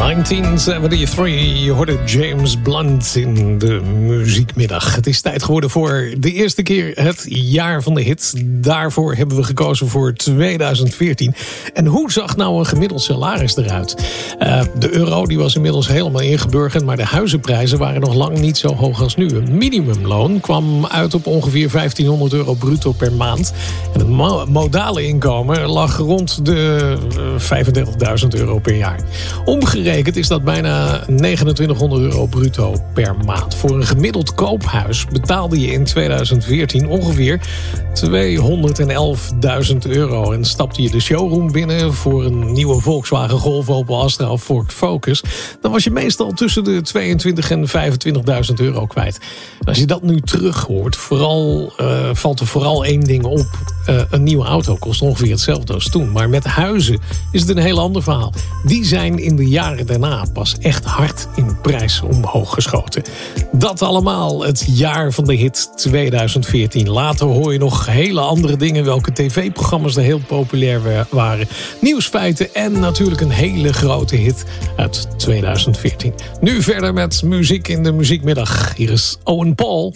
1973, je hoorde James Blunt in de muziekmiddag. Het is tijd geworden voor de eerste keer het jaar van de hit. Daarvoor hebben we gekozen voor 2014. En hoe zag nou een gemiddeld salaris eruit? De euro die was inmiddels helemaal ingeburgerd, maar de huizenprijzen waren nog lang niet zo hoog als nu. Een minimumloon kwam uit op ongeveer €1500 bruto per maand. En het modale inkomen lag rond de €35.000 per jaar. Omgerekend is dat bijna €2900 bruto per maand. Voor een gemiddeld koophuis betaalde je in 2014 ongeveer €211.000. En stapte je de showroom binnen voor een nieuwe Volkswagen Golf, Opel Astra of Ford Focus, dan was je meestal tussen de €22.000 en €25.000 kwijt. En als je dat nu terug hoort, valt er vooral één ding op. Een nieuwe auto kost ongeveer hetzelfde als toen. Maar met huizen is het een heel ander verhaal. Die zijn in de jaren daarna pas echt hard in prijs omhoog geschoten. Dat allemaal het jaar van de hit 2014. Later hoor je nog hele andere dingen, welke tv-programma's er heel populair waren. Nieuwsfeiten en natuurlijk een hele grote hit uit 2014. Nu verder met muziek in de muziekmiddag. Hier is Owen Paul.